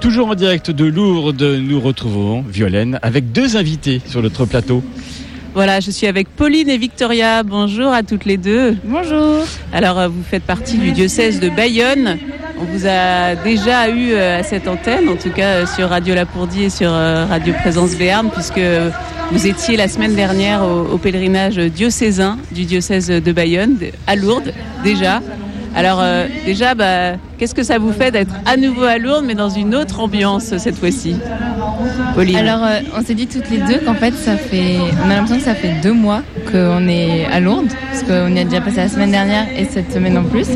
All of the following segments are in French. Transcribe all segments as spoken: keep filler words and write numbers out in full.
Toujours en direct de Lourdes, nous retrouvons Violaine avec deux invités sur notre plateau. Voilà, je suis avec Pauline et Victoria. Bonjour à toutes les deux. Bonjour. Alors, vous faites partie du diocèse de Bayonne. On vous a déjà eu à cette antenne, en tout cas sur Radio Lapourdie et sur Radio Présence Béarn, puisque vous étiez la semaine dernière au, au pèlerinage diocésain du diocèse de Bayonne, à Lourdes, déjà. Alors euh, déjà, bah, qu'est-ce que ça vous fait d'être à nouveau à Lourdes, mais dans une autre ambiance cette fois-ci, Pauline? Alors, euh, on s'est dit toutes les deux qu'en fait, ça fait, on a l'impression que ça fait deux mois qu'on est à Lourdes, parce qu'on y a déjà passé la semaine dernière et cette semaine en plus.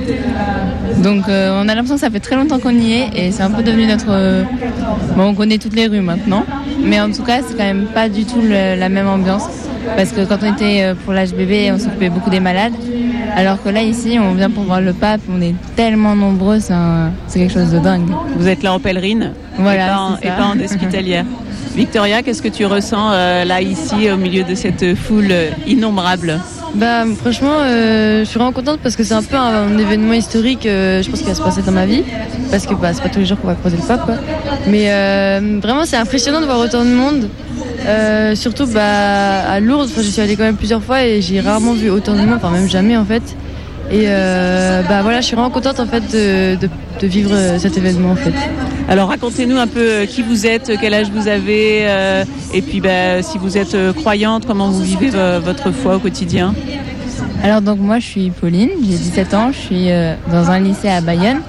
Donc, euh, on a l'impression que ça fait très longtemps qu'on y est, et c'est un peu devenu notre... Euh, bon, on connaît toutes les rues maintenant, mais en tout cas, c'est quand même pas du tout le, la même ambiance, parce que quand on était pour l'H B B, on s'occupait beaucoup des malades. Alors que là, ici, on vient pour voir le pape, on est tellement nombreux, c'est, un, c'est quelque chose de dingue. Vous êtes là en pèlerine, voilà, et, pas en, et pas en hospitalière. Victoria, qu'est-ce que tu ressens euh, là, ici, au milieu de cette foule innombrable? Bah, franchement, euh, je suis vraiment contente parce que c'est un peu un, un événement historique, euh, je pense, qui va se passer dans ma vie. Parce que bah, c'est pas tous les jours qu'on va croiser le pape, quoi. Mais euh, vraiment, c'est impressionnant de voir autant de monde. Euh, surtout bah, à Lourdes, je suis allée quand même plusieurs fois et j'ai rarement vu autant de monde, enfin même jamais en fait. Et euh, bah voilà, je suis vraiment contente en fait de, de, de vivre cet événement en fait. Alors racontez-nous un peu qui vous êtes, quel âge vous avez, euh, et puis bah, si vous êtes croyante, comment vous vivez euh, votre foi au quotidien. Alors donc moi je suis Pauline, j'ai dix-sept ans, je suis euh, dans un lycée à Bayonne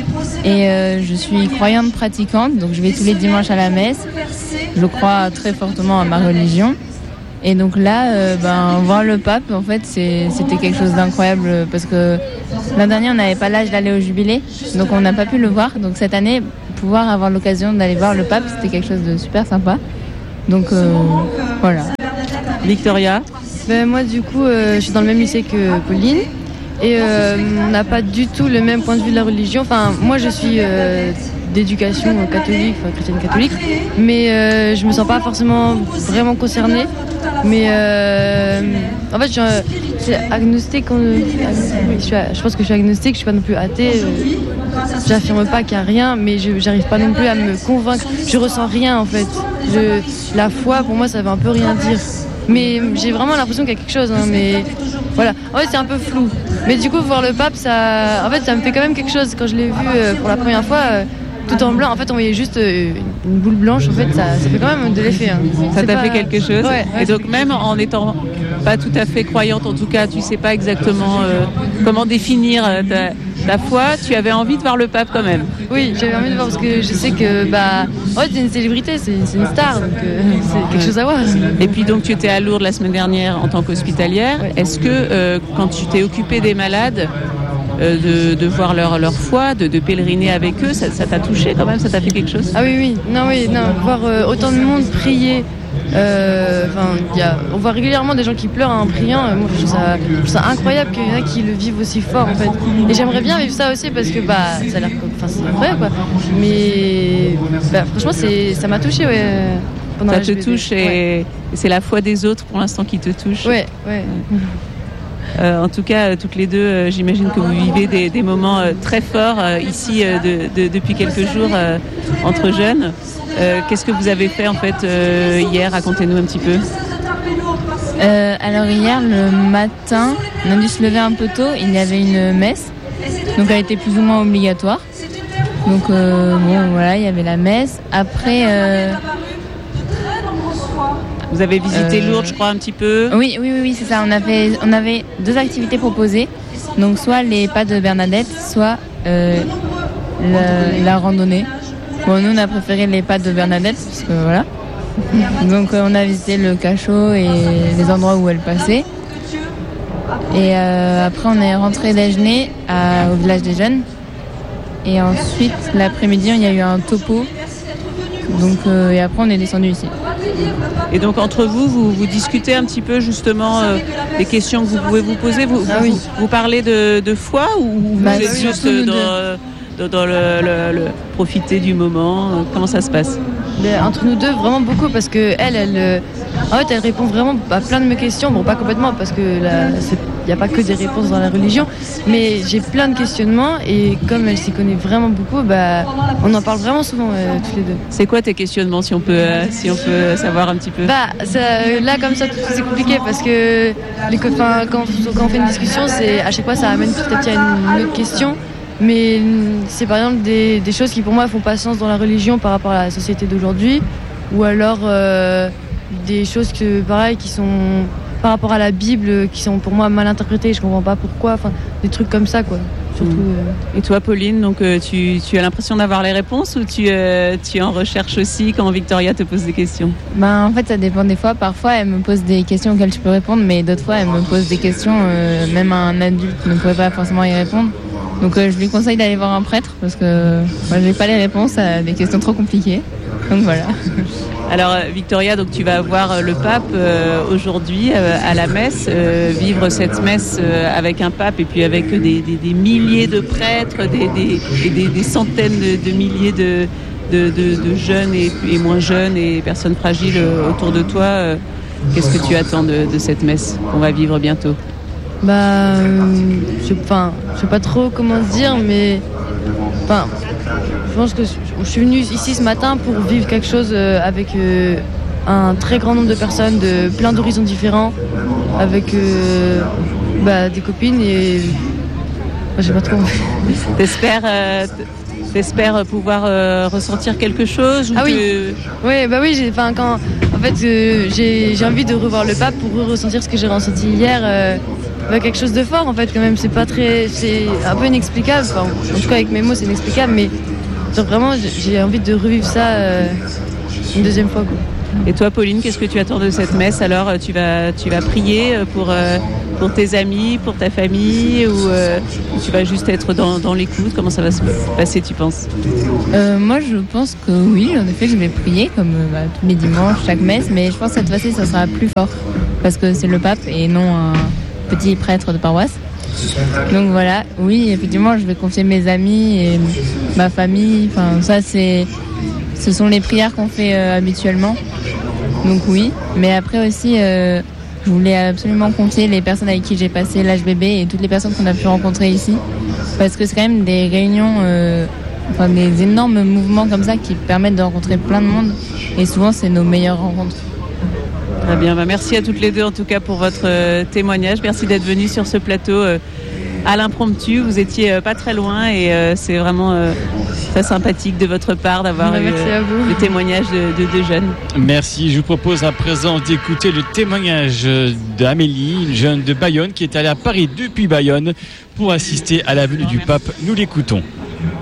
et euh, je suis croyante pratiquante, donc je vais tous les dimanches à la messe. Je crois très fortement à ma religion. Et donc là, euh, ben, voir le pape, en fait, c'est, c'était quelque chose d'incroyable parce que l'an dernier, on n'avait pas l'âge d'aller au jubilé, donc on n'a pas pu le voir. Donc cette année, pouvoir avoir l'occasion d'aller voir le pape, c'était quelque chose de super sympa. Donc euh, voilà. Victoria? Ben, moi, du coup, euh, je suis dans le même lycée que Pauline. Et euh, on n'a pas du tout le même point de vue de la religion. Enfin, moi, je suis... Euh, d'éducation catholique, enfin chrétienne catholique, mais euh, je me sens pas forcément vraiment concernée. Mais euh, en fait, je suis agnostique. Euh, je, suis, je pense que je suis agnostique. Je suis pas non plus athée. Euh, j'affirme pas qu'il y a rien, mais je j'arrive pas non plus à me convaincre. Je ressens rien en fait. Je, la foi, pour moi, ça veut un peu rien dire. Mais j'ai vraiment l'impression qu'il y a quelque chose. Hein, mais voilà. En fait, c'est un peu flou. Mais du coup, voir le pape, ça, en fait, ça me fait quand même quelque chose. Quand je l'ai vu euh, pour la première fois. Euh, tout en blanc, en fait on voyait juste une boule blanche, en fait ça, ça fait quand même de l'effet. Hein. Ça c'est t'a pas... fait quelque chose, ouais, ouais, et donc même en étant pas tout à fait croyante, en tout cas tu sais pas exactement euh, comment définir ta, ta foi, tu avais envie de voir le pape quand même. Oui, j'avais envie de voir parce que je sais que bah, en fait, c'est une célébrité, c'est, c'est une star, donc euh, c'est quelque chose à voir. Et puis donc tu étais à Lourdes la semaine dernière en tant qu'hospitalière, ouais. Est-ce que euh, quand tu t'es occupée des malades, De, de voir leur, leur foi, de, de pèleriner avec eux, ça, ça t'a touché quand même, ça t'a fait quelque chose? Ah oui, oui, non, oui, non, voir euh, autant de monde prier, euh, y a, on voit régulièrement des gens qui pleurent en priant, euh, moi je trouve, ça, je trouve ça incroyable qu'il y en a qui le vivent aussi fort en fait. Et j'aimerais bien vivre ça aussi parce que bah, ça a l'air, enfin, c'est incroyable quoi. Mais bah, franchement, c'est, ça m'a touché, ouais. Ça te touche et, ouais. Et c'est la foi des autres pour l'instant qui te touche. Ouais, ouais. Euh, en tout cas, euh, toutes les deux, euh, j'imagine que vous vivez des, des moments euh, très forts euh, ici euh, de, de, depuis quelques jours euh, entre jeunes. Euh, qu'est-ce que vous avez fait en fait euh, hier? Racontez-nous un petit peu. Euh, alors hier, le matin, on a dû se lever un peu tôt. Il y avait une messe, donc elle était plus ou moins obligatoire. Donc euh, bon, voilà, il y avait la messe. Après. Euh Vous avez visité euh... Lourdes, je crois, un petit peu. Oui, oui, oui, oui, c'est ça. On avait, on avait deux activités proposées. Donc, soit les pas de Bernadette, soit euh, la, la randonnée. Bon, nous, on a préféré les pas de Bernadette, parce que voilà. Donc, euh, on a visité le cachot et les endroits où elle passait. Et euh, après, on est rentré déjeuner à, au village des jeunes. Et ensuite, l'après-midi, il y a eu un topo. Donc, euh, et après, on est descendu ici. Et donc entre vous, vous, vous discutez un petit peu justement euh, des questions que vous pouvez vous poser. Vous, ah, vous, oui. vous parlez de, de foi ou bah, vous êtes oui, juste dans, dans, dans le, le, le profiter du moment? Comment ça se passe? Mais entre nous deux, vraiment beaucoup parce que elle, elle, en fait, elle répond vraiment à plein de mes questions. Bon, pas complètement parce que là, c'est il n'y a pas que des réponses dans la religion, mais j'ai plein de questionnements et comme elle s'y connaît vraiment beaucoup, bah, on en parle vraiment souvent euh, tous les deux. C'est quoi tes questionnements, si on peut, euh, si on peut savoir un petit peu? Bah, ça, là, comme ça, c'est compliqué parce que les copains, quand, quand on fait une discussion, c'est, à chaque fois, ça amène petit à petit à une, une autre question. Mais c'est par exemple des, des choses qui, pour moi, font pas sens dans la religion par rapport à la société d'aujourd'hui. Ou alors euh, des choses que, pareil, qui sont par rapport à la Bible, qui sont pour moi mal interprétées. Je comprends pas pourquoi. Enfin, des trucs comme ça, quoi. Surtout, euh... Et toi, Pauline, donc euh, tu, tu as l'impression d'avoir les réponses ou tu, euh, tu es en recherche aussi quand Victoria te pose des questions? Ben, en fait, ça dépend des fois. Parfois, elle me pose des questions auxquelles je peux répondre, mais d'autres fois, elle me pose des questions, euh, même un adulte ne pourrait pas forcément y répondre. Donc, euh, je lui conseille d'aller voir un prêtre parce que moi, je n'ai pas les réponses à des questions trop compliquées. Donc voilà. Alors Victoria, donc tu vas voir le pape euh, aujourd'hui euh, à la messe, euh, vivre cette messe euh, avec un pape et puis avec des, des, des milliers de prêtres, des, des, des, des centaines de, de milliers de, de, de, de jeunes et, et moins jeunes et personnes fragiles euh, autour de toi. Euh, qu'est-ce que tu attends de, de cette messe qu'on va vivre bientôt? Bah, euh, je, enfin, je sais pas trop comment dire, mais enfin, je pense que je suis venue ici ce matin pour vivre quelque chose euh, avec euh, un très grand nombre de personnes de plein d'horizons différents, avec euh, bah, des copines et bah, je sais pas trop. T'espères, euh, t'espères pouvoir euh, ressentir quelque chose ou Ah que... oui, ouais, bah oui, j'ai, enfin quand, en fait, euh, j'ai, j'ai envie de revoir le pape pour ressentir ce que j'ai ressenti hier. Euh, Bah, quelque chose de fort en fait quand même, c'est pas très, c'est un peu inexplicable, enfin, en tout cas avec mes mots c'est inexplicable, mais genre, vraiment j'ai envie de revivre ça euh, une deuxième fois quoi. Et toi Pauline, qu'est-ce que tu attends de cette messe? Alors tu vas, tu vas prier pour, euh, pour tes amis, pour ta famille ou euh, tu vas juste être dans, dans l'écoute? Comment ça va se passer tu penses? euh, Moi je pense que oui, en effet je vais prier comme bah, tous les dimanches, chaque messe, mais je pense que cette fois-ci ça sera plus fort parce que c'est le pape et non un petit prêtre de paroisse. Donc voilà, oui, effectivement, je vais confier mes amis et ma famille. Enfin, ça, c'est, ce sont les prières qu'on fait euh, habituellement. Donc oui, mais après aussi, euh, je voulais absolument confier les personnes avec qui j'ai passé l'H B B et toutes les personnes qu'on a pu rencontrer ici, parce que c'est quand même des réunions, euh, enfin des énormes mouvements comme ça qui permettent de rencontrer plein de monde. Et souvent, c'est nos meilleures rencontres. Très bien, bah merci à toutes les deux en tout cas pour votre euh, témoignage. Merci d'être venues sur ce plateau euh, à l'impromptu. Vous étiez euh, pas très loin et euh, c'est vraiment euh, très sympathique de votre part d'avoir bah, eu euh, le témoignage de, de deux jeunes. Merci. Je vous propose à présent d'écouter le témoignage d'Amélie, une jeune de Bayonne qui est allée à Paris depuis Bayonne pour assister à la venue du pape. Nous l'écoutons.